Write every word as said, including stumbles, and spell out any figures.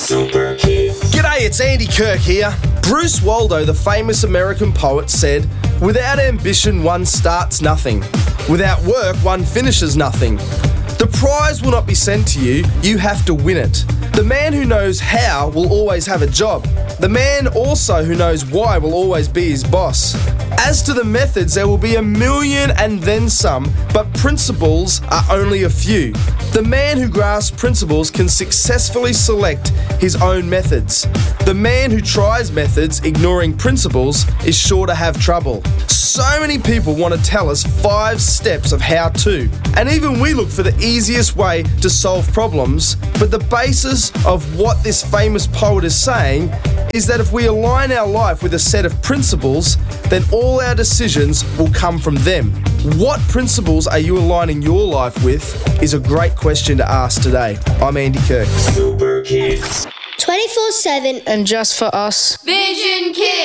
Super Kids. G'day, it's Andy Kirk here. Bruce Waldo, the famous American poet, said, "Without ambition, one starts nothing. Without work, one finishes nothing. The prize will not be sent to you, you have to win it. The man who knows how will always have a job. The man also who knows why will always be his boss. As to the methods, there will be a million and then some, but principles are only a few. The man who grasps principles can successfully select his own methods. The man who tries methods ignoring principles is sure to have trouble." So many people want to tell us five steps of how to, and even we look for the easiest way to solve problems, but the basis of what this famous poet is saying is that if we align our life with a set of principles, then all our decisions will come from them. What principles are you aligning your life with is a great question to ask today. I'm Andy Kirk. Super Kids. twenty-four seven And just for us. Vision Kids.